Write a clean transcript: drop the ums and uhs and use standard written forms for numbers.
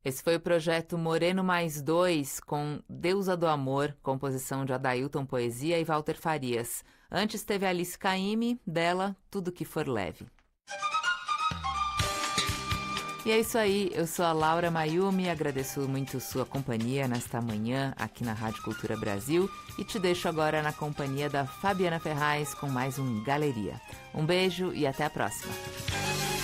Esse foi o projeto Moreno Mais Dois, com Deusa do Amor, composição de Adailton Poesia e Walter Farias. Antes teve Alice Caymmi, dela Tudo Que For Leve. E é isso aí, eu sou a Laura Mayumi, agradeço muito sua companhia nesta manhã aqui na Rádio Cultura Brasil e te deixo agora na companhia da Fabiana Ferraz com mais um Galeria. Um beijo e até a próxima.